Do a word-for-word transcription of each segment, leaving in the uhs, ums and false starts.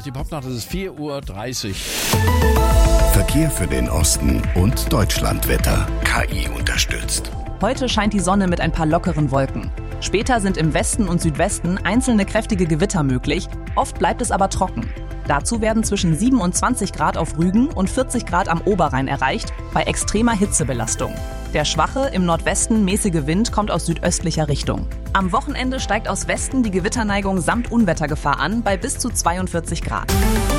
ist die Popnacht, es ist vier Uhr dreißig. Verkehr für den Osten und Deutschlandwetter. K I unterstützt. Heute scheint die Sonne mit ein paar lockeren Wolken. Später sind im Westen und Südwesten einzelne kräftige Gewitter möglich. Oft bleibt es aber trocken. Dazu werden zwischen siebenundzwanzig Grad auf Rügen und vierzig Grad am Oberrhein erreicht, bei extremer Hitzebelastung. Der schwache, im Nordwesten mäßige Wind kommt aus südöstlicher Richtung. Am Wochenende steigt aus Westen die Gewitterneigung samt Unwettergefahr an, bei bis zu zweiundvierzig Grad.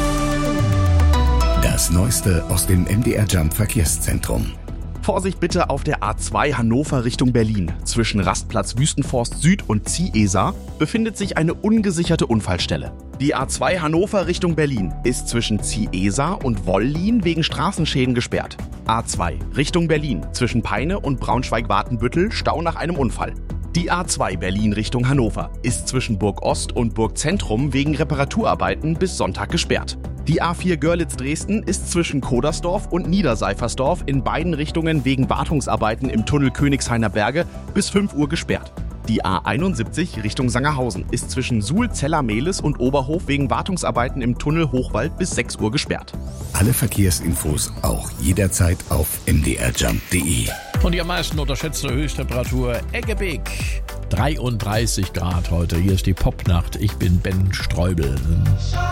Das Neueste aus dem M D R Jump Verkehrszentrum. Vorsicht bitte auf der A zwei Hannover Richtung Berlin. Zwischen Rastplatz Wüstenforst Süd und Ziehesa befindet sich eine ungesicherte Unfallstelle. Die A zwei Hannover Richtung Berlin ist zwischen Ziehesa und Wollin wegen Straßenschäden gesperrt. A zwei Richtung Berlin zwischen Peine und Braunschweig-Watenbüttel Stau nach einem Unfall. Die A zwei Berlin Richtung Hannover ist zwischen Burg Ost und Burg Zentrum wegen Reparaturarbeiten bis Sonntag gesperrt. Die A vier Görlitz-Dresden ist zwischen Kodersdorf und Niederseifersdorf in beiden Richtungen wegen Wartungsarbeiten im Tunnel Königshainer Berge bis fünf Uhr gesperrt. Die A einundsiebzig Richtung Sangerhausen ist zwischen Suhl, Zeller-Mehlis und Oberhof wegen Wartungsarbeiten im Tunnel Hochwald bis sechs Uhr gesperrt. Alle Verkehrsinfos auch jederzeit auf m d r jump punkt d e. Und die am meisten unterschätzte Höchsttemperatur Eggebig. dreiunddreißig Grad heute. Hier ist die Popnacht. Ich bin Ben Streubel.